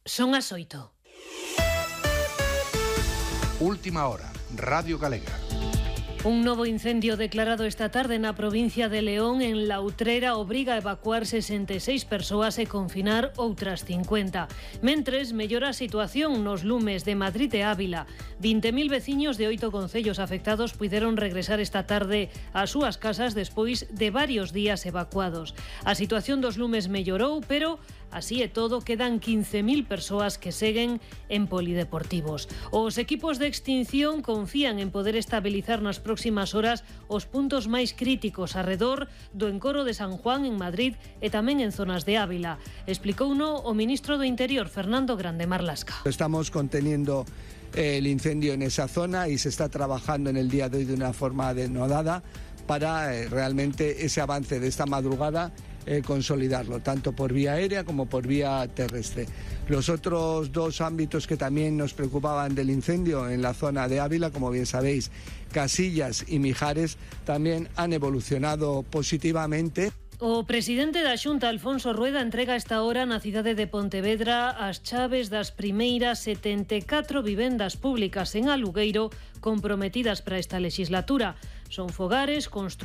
Son as 8. Última hora, Radio Galega. Un novo incendio declarado esta tarde na provincia de León, en La Utrera, obriga a evacuar 66 persoas e confinar outras 50. Mentres, mellora a situación nos lumes de Madrid e Ávila. 20.000 veciños de 8 concellos afectados puideron regresar esta tarde ás súas casas despois de varios días evacuados. A situación dos lumes mellorou, pero así e todo, quedan 15.000 persoas que seguen en polideportivos. Os equipos de extinción confían en poder estabilizar nas próximas horas os puntos máis críticos arredor do encoro de San Juan en Madrid e tamén en zonas de Ávila. Explicouno o ministro do Interior, Fernando Grande Marlasca. Estamos conteniendo el incendio en esa zona y se está trabajando en el día de hoy de una forma denodada para realmente ese avance de esta madrugada consolidarlo, tanto por vía aérea como por vía terrestre. Los otros dos ámbitos que también nos preocupaban del incendio en la zona de Ávila, como bien sabéis, Casillas y Mijares, también han evolucionado positivamente. O presidente da Xunta, Alfonso Rueda, entrega esta hora na cidade de Pontevedra as chaves das primeiras 74 vivendas públicas en alugueiro comprometidas para esta legislatura. Son fogares construídos